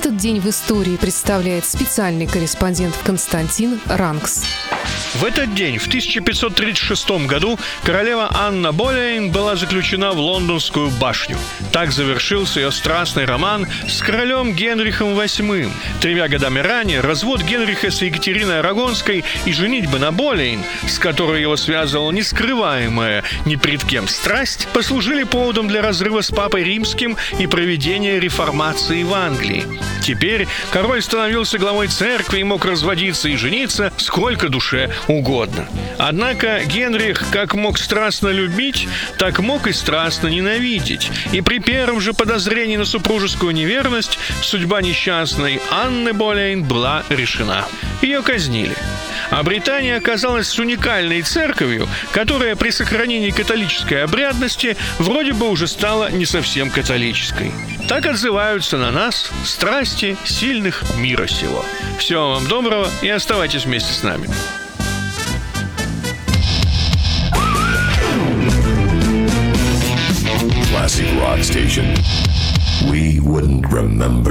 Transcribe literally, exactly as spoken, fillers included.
Этот день в истории представляет специальный корреспондент Константин Ранкс. В этот день, в тысяча пятьсот тридцать шестом году, королева Анна Болейн была заключена в Лондонскую башню. Так завершился ее страстный роман с королем Генрихом восьмым. Тремя годами ранее развод Генриха с Екатериной Арагонской и женитьба на Болейн, с которой его связывала нескрываемая ни пред кем страсть, послужили поводом для разрыва с Папой Римским и проведения реформации в Англии. Теперь король становился главой церкви и мог разводиться и жениться сколько душе угодно. Однако Генрих как мог страстно любить, так мог и страстно ненавидеть. И при первом же подозрении на супружескую неверность судьба несчастной Анны Болейн была решена. Ее казнили. А Британия оказалась с уникальной церковью, которая при сохранении католической обрядности вроде бы уже стала не совсем католической. Так отзываются на нас страсти сильных мира сего. Всего вам доброго и оставайтесь вместе с нами. Classic rock station. We wouldn't remember